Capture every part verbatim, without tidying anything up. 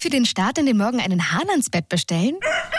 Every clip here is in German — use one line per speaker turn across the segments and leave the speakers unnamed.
für den Start in den Morgen einen Hahn ans Bett bestellen?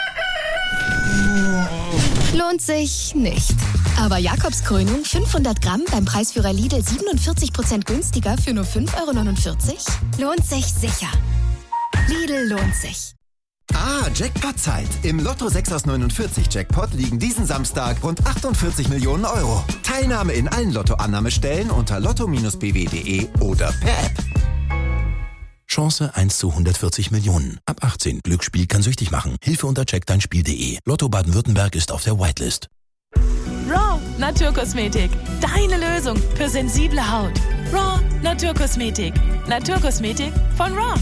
Lohnt sich nicht. Aber Jakobskrönung fünfhundert Gramm beim Preisführer Lidl siebenundvierzig Prozent günstiger für nur fünf Euro neunundvierzig? Lohnt sich sicher. Lidl lohnt sich.
Ah, Jackpot-Zeit. Im Lotto sechs aus neunundvierzig Jackpot liegen diesen Samstag rund achtundvierzig Millionen Euro. Teilnahme in allen Lotto-Annahmestellen unter lotto Bindestrich b w punkt de oder per App.
Chance eins zu hundertvierzig Millionen. Ab achtzehn. Glücksspiel kann süchtig machen. Hilfe unter check dein Spiel punkt de. Lotto Baden-Württemberg ist auf der Whitelist.
Raw Naturkosmetik. Deine Lösung für sensible Haut. Raw Naturkosmetik. Naturkosmetik von Raw.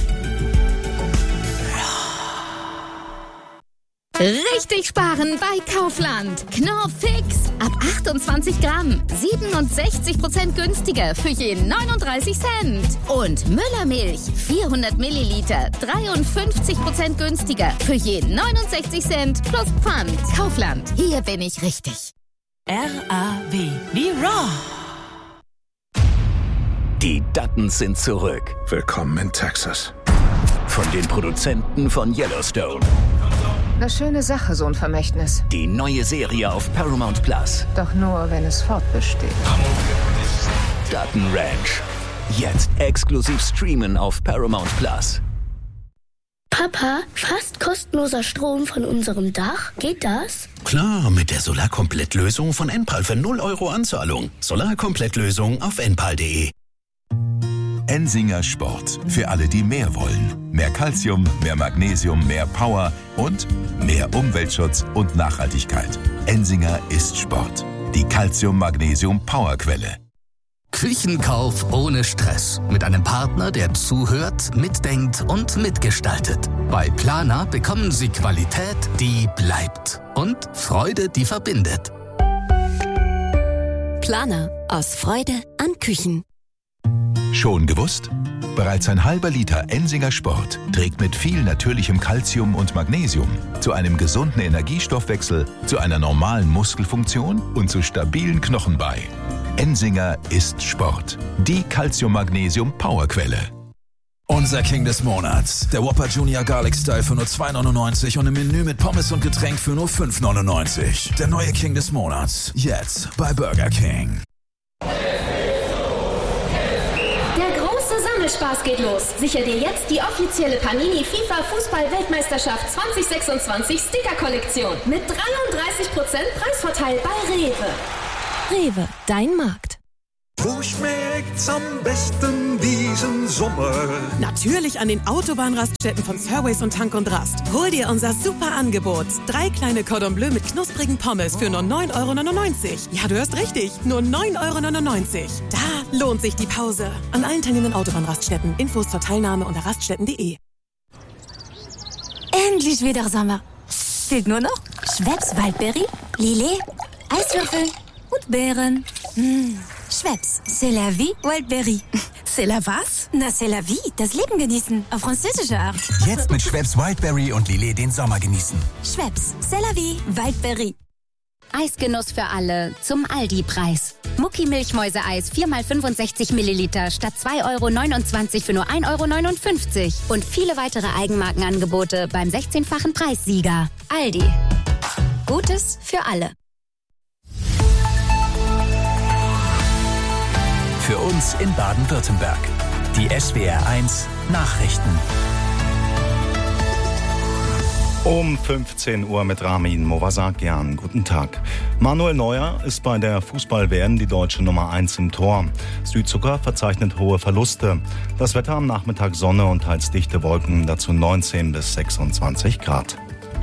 Richtig sparen bei Kaufland. Knorr Fix. Ab achtundzwanzig Gramm. siebenundsechzig Prozent günstiger für je neununddreißig Cent. Und Müllermilch. vierhundert Milliliter. dreiundfünfzig Prozent günstiger für je neunundsechzig Cent plus Pfand. Kaufland. Hier bin ich richtig.
R A W wie Raw.
Die Duttons sind zurück.
Willkommen in Texas.
Von den Produzenten von Yellowstone.
Eine schöne Sache, so ein Vermächtnis.
Die neue Serie auf Paramount Plus.
Doch nur, wenn es fortbesteht.
Dutton Ranch. Jetzt exklusiv streamen auf Paramount Plus.
Papa, fast kostenloser Strom von unserem Dach. Geht das?
Klar, mit der Solarkomplettlösung von Enpal für null Euro Anzahlung. Solarkomplettlösung auf enpal punkt de.
Ensinger Sport. Für alle, die mehr wollen. Mehr Calcium, mehr Magnesium, mehr Power und mehr Umweltschutz und Nachhaltigkeit. Ensinger ist Sport. Die Calcium-Magnesium-Powerquelle.
Küchenkauf ohne Stress. Mit einem Partner, der zuhört, mitdenkt und mitgestaltet. Bei Planer bekommen Sie Qualität, die bleibt. Und Freude, die verbindet.
Planer. Aus Freude an Küchen.
Schon gewusst? Bereits ein halber Liter Ensinger Sport trägt mit viel natürlichem Calcium und Magnesium zu einem gesunden Energiestoffwechsel, zu einer normalen Muskelfunktion und zu stabilen Knochen bei. Ensinger ist Sport. Die Calcium-Magnesium-Powerquelle.
Unser King des Monats. Der Whopper Junior Garlic Style für nur zwei neunundneunzig und im Menü mit Pommes und Getränk für nur fünf neunundneunzig. Der neue King des Monats. Jetzt bei Burger King.
Spaß geht los. Sicher dir jetzt die offizielle Panini FIFA Fußball-Weltmeisterschaft zwanzig sechsundzwanzig Sticker-Kollektion mit dreiunddreißig Prozent Preisvorteil bei Rewe.
Rewe, dein Markt.
Wo schmeckt's am besten diesen Sommer?
Natürlich an den Autobahnraststätten von Surways und Tank und Rast. Hol dir unser super Angebot. Drei kleine Cordon Bleu mit knusprigen Pommes für nur neun Euro neunundneunzig. Ja, du hörst richtig. Nur neun Euro neunundneunzig. Da lohnt sich die Pause. An allen teilnehmenden Autobahnraststätten. Infos zur Teilnahme unter raststätten punkt de.
Endlich wieder Sommer. Fehlt nur noch Schweppes Waldberry, Lillet, Eiswürfel und Beeren. Mmh. Schweppes, c'est la vie, Wildberry.
C'est la was?
Na, c'est la vie, das Leben genießen, auf französische Art.
Jetzt mit Schweppes Wildberry und Lillet den Sommer genießen.
Schweppes, c'est la vie, Wildberry.
Eisgenuss für alle zum Aldi-Preis. Mucki-Milchmäuse-Eis vier mal fünfundsechzig Milliliter statt zwei Euro neunundzwanzig für nur ein Euro neunundfünfzig. Und viele weitere Eigenmarkenangebote beim sechzehnfachen Preissieger. Aldi. Gutes für alle.
Für uns in Baden-Württemberg. Die S W R eins Nachrichten.
Um fünfzehn Uhr mit Ramin Movasakian. Guten Tag. Manuel Neuer ist bei der Fußball-W M die deutsche Nummer eins im Tor. Südzucker verzeichnet hohe Verluste. Das Wetter am Nachmittag Sonne und teils dichte Wolken, dazu neunzehn bis sechsundzwanzig Grad.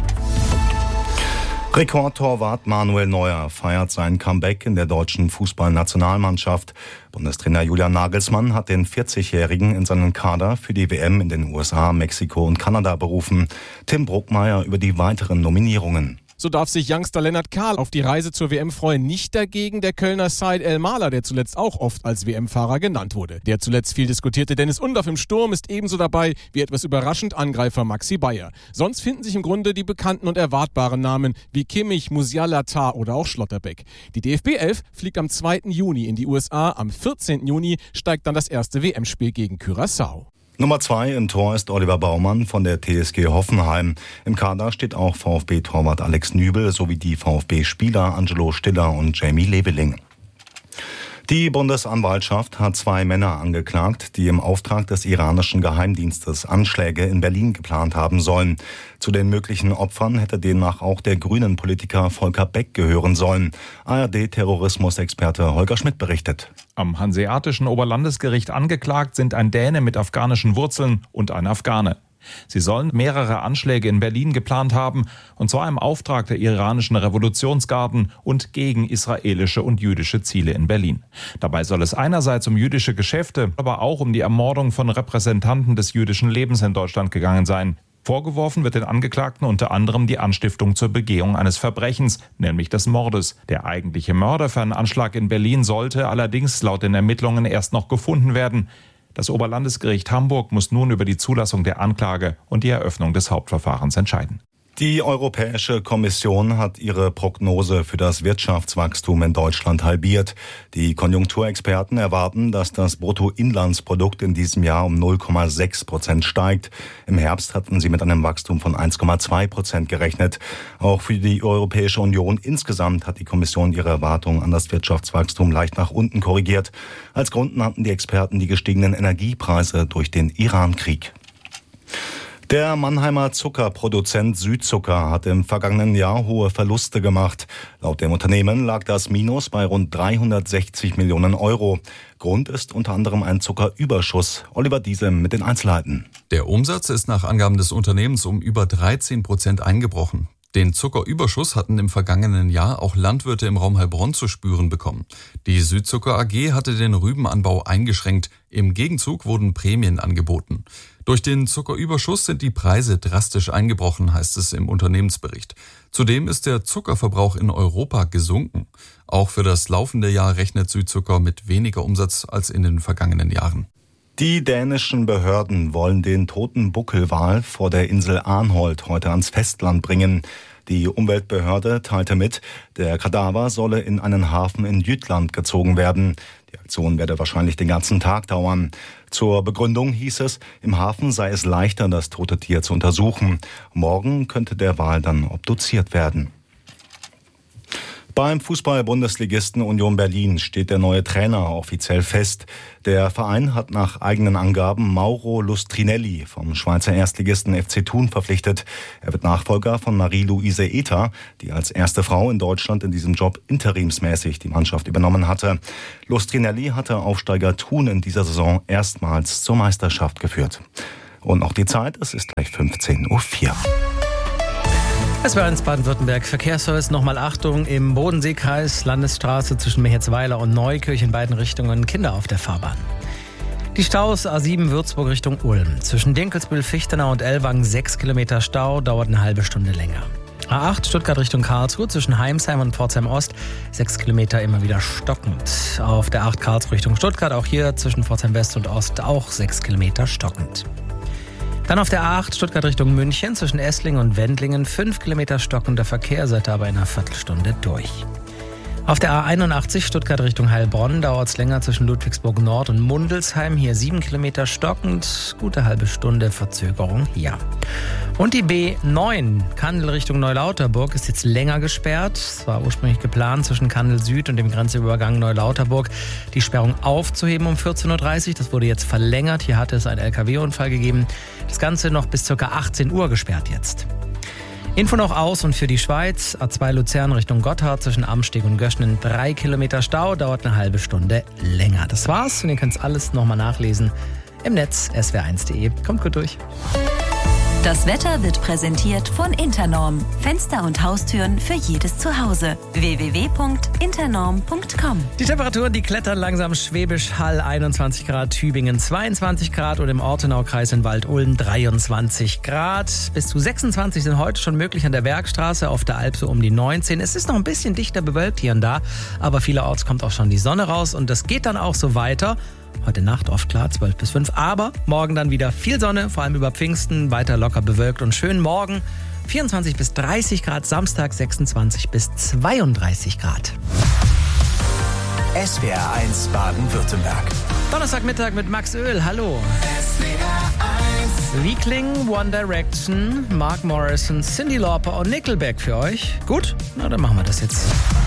Rekordtorwart Manuel Neuer feiert sein Comeback in der deutschen Fußballnationalmannschaft. Bundestrainer Julian Nagelsmann hat den vierzigjährigen in seinen Kader für die W M in den U S A, Mexiko und Kanada berufen. Tim Bruckmeier über die weiteren Nominierungen.
So darf sich Youngster Lennart Kahl auf die Reise zur W M freuen. Nicht dagegen der Kölner Said El-Mahler, der zuletzt auch oft als W M-Fahrer genannt wurde. Der zuletzt viel diskutierte Dennis Undaff im Sturm ist ebenso dabei wie etwas überraschend Angreifer Maxi Bayer. Sonst finden sich im Grunde die bekannten und erwartbaren Namen wie Kimmich, Musiala, Tah oder auch Schlotterbeck. Die D F B elf fliegt am zweiten Juni in die U S A. Am vierzehnten Juni steigt dann das erste W M-Spiel gegen Curaçao.
Nummer zwei im Tor ist Oliver Baumann von der T S G Hoffenheim. Im Kader steht auch VfB-Torwart Alex Nübel sowie die VfB-Spieler Angelo Stiller und Jamie Leveling. Die Bundesanwaltschaft hat zwei Männer angeklagt, die im Auftrag des iranischen Geheimdienstes Anschläge in Berlin geplant haben sollen. Zu den möglichen Opfern hätte demnach auch der Grünen-Politiker Volker Beck gehören sollen. A R D-Terrorismusexperte Holger Schmidt berichtet.
Am Hanseatischen Oberlandesgericht angeklagt sind ein Däne mit afghanischen Wurzeln und ein Afghane. Sie sollen mehrere Anschläge in Berlin geplant haben, und zwar im Auftrag der iranischen Revolutionsgarden und gegen israelische und jüdische Ziele in Berlin. Dabei soll es einerseits um jüdische Geschäfte, aber auch um die Ermordung von Repräsentanten des jüdischen Lebens in Deutschland gegangen sein. Vorgeworfen wird den Angeklagten unter anderem die Anstiftung zur Begehung eines Verbrechens, nämlich des Mordes. Der eigentliche Mörder für einen Anschlag in Berlin sollte allerdings laut den Ermittlungen erst noch gefunden werden. Das Oberlandesgericht Hamburg muss nun über die Zulassung der Anklage und die Eröffnung des Hauptverfahrens entscheiden.
Die Europäische Kommission hat ihre Prognose für das Wirtschaftswachstum in Deutschland halbiert. Die Konjunkturexperten erwarten, dass das Bruttoinlandsprodukt in diesem Jahr um null Komma sechs Prozent steigt. Im Herbst hatten sie mit einem Wachstum von eins Komma zwei Prozent gerechnet. Auch für die Europäische Union insgesamt hat die Kommission ihre Erwartungen an das Wirtschaftswachstum leicht nach unten korrigiert. Als Grund nannten die Experten die gestiegenen Energiepreise durch den Iran-Krieg. Der Mannheimer Zuckerproduzent Südzucker hat im vergangenen Jahr hohe Verluste gemacht. Laut dem Unternehmen lag das Minus bei rund dreihundertsechzig Millionen Euro. Grund ist unter anderem ein Zuckerüberschuss. Oliver Diesem mit den Einzelheiten.
Der Umsatz ist nach Angaben des Unternehmens um über dreizehn Prozent eingebrochen. Den Zuckerüberschuss hatten im vergangenen Jahr auch Landwirte im Raum Heilbronn zu spüren bekommen. Die Südzucker A G hatte den Rübenanbau eingeschränkt. Im Gegenzug wurden Prämien angeboten. Durch den Zuckerüberschuss sind die Preise drastisch eingebrochen, heißt es im Unternehmensbericht. Zudem ist der Zuckerverbrauch in Europa gesunken. Auch für das laufende Jahr rechnet Südzucker mit weniger Umsatz als in den vergangenen Jahren.
Die dänischen Behörden wollen den toten Buckelwal vor der Insel Arnholt heute ans Festland bringen. Die Umweltbehörde teilte mit, der Kadaver solle in einen Hafen in Jütland gezogen werden. Die Aktion werde wahrscheinlich den ganzen Tag dauern. Zur Begründung hieß es, im Hafen sei es leichter, das tote Tier zu untersuchen. Morgen könnte der Wal dann obduziert werden. Beim Fußball-Bundesligisten Union Berlin steht der neue Trainer offiziell fest. Der Verein hat nach eigenen Angaben Mauro Lustrinelli vom Schweizer Erstligisten F C Thun verpflichtet. Er wird Nachfolger von Marie-Louise Ether, die als erste Frau in Deutschland in diesem Job interimsmäßig die Mannschaft übernommen hatte. Lustrinelli hatte Aufsteiger Thun in dieser Saison erstmals zur Meisterschaft geführt. Und noch die Zeit, es ist gleich fünfzehn Uhr vier.
S W R eins Baden-Württemberg Verkehrsservice. Nochmal Achtung, im Bodenseekreis, Landesstraße zwischen Meherzweiler und Neukirch in beiden Richtungen Kinder auf der Fahrbahn. Die Staus A sieben Würzburg Richtung Ulm. Zwischen Dinkelsbühl, Fichtenau und Ellwangen sechs Kilometer Stau, dauert eine halbe Stunde länger. A acht Stuttgart Richtung Karlsruhe zwischen Heimsheim und Pforzheim Ost sechs Kilometer immer wieder stockend. Auf der acht Karlsruhe Richtung Stuttgart, auch hier zwischen Pforzheim West und Ost auch sechs Kilometer stockend. Dann auf der A acht Stuttgart Richtung München zwischen Esslingen und Wendlingen fünf Kilometer stockender Verkehr, seid aber in einer Viertelstunde durch. Auf der A einundachtzig Stuttgart Richtung Heilbronn dauert es länger zwischen Ludwigsburg Nord und Mundelsheim, hier sieben Kilometer stockend, gute halbe Stunde Verzögerung hier. Und die B neun Kandel Richtung Neulauterburg ist jetzt länger gesperrt. Es war ursprünglich geplant, zwischen Kandel Süd und dem Grenzübergang Neulauterburg die Sperrung aufzuheben um vierzehn Uhr dreißig. Das wurde jetzt verlängert. Hier hatte es einen L K W-Unfall gegeben. Das Ganze noch bis ca. achtzehn Uhr gesperrt jetzt. Info noch aus und für die Schweiz. A zwei Luzern Richtung Gotthard zwischen Amsteg und Göschnen drei Kilometer Stau, dauert eine halbe Stunde länger. Das war's und ihr könnt alles nochmal nachlesen im Netz S W R eins punkt de. Kommt gut durch.
Das Wetter wird präsentiert von Internorm. Fenster und Haustüren für jedes Zuhause. w w w punkt internorm punkt com.
Die Temperaturen, die klettern langsam. Schwäbisch Hall einundzwanzig Grad, Tübingen zweiundzwanzig Grad und im Ortenaukreis in Wald-Ulm dreiundzwanzig Grad. Bis zu sechsundzwanzig sind heute schon möglich an der Werkstraße, auf der Alp so um die neunzehn. Es ist noch ein bisschen dichter bewölkt hier und da, aber vielerorts kommt auch schon die Sonne raus und das geht dann auch so weiter. Heute Nacht oft klar, zwölf bis fünf, aber morgen dann wieder viel Sonne, vor allem über Pfingsten, weiter locker bewölkt und schön. Morgen vierundzwanzig bis dreißig Grad, Samstag sechsundzwanzig bis zweiunddreißig Grad.
S W R eins Baden-Württemberg.
Donnerstagmittag mit Max Öl, hallo.
S W R
Wie klingen One Direction, Mark Morrison, Cyndi Lauper und Nickelback für euch? Gut? Na, dann machen wir das jetzt.